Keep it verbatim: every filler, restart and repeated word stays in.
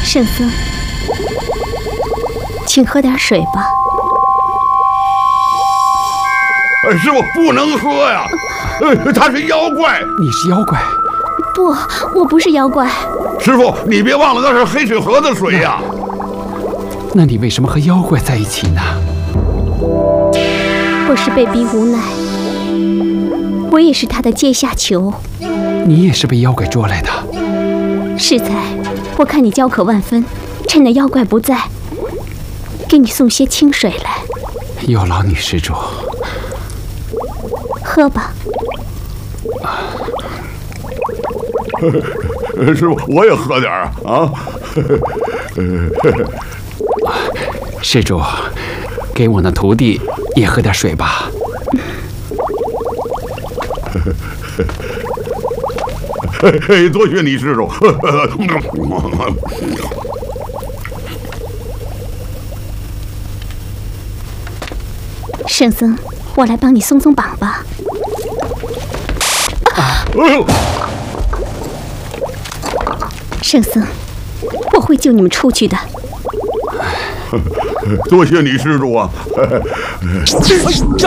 圣僧，请喝点水吧。 哎，师傅不能喝呀！呃，他是妖怪。 你是妖怪？ 不，我不是妖怪。 师傅，你别忘了那是黑水河的水呀。 那你为什么和妖怪在一起呢？ 我是被逼无奈，我也是他的阶下囚。 你也是被妖怪捉来的？ 适才，我看你焦渴万分，趁着妖怪不在，给你送些清水来。 有劳女施主。 喝吧。 师傅，我也喝点啊！啊， 施主，给我那徒弟也喝点水吧。 多谢你，施主。 圣僧，我来帮你松松绑吧。 啊！哎呦！ 圣僧，我会救你们出去的。 多谢你，施主啊！ 这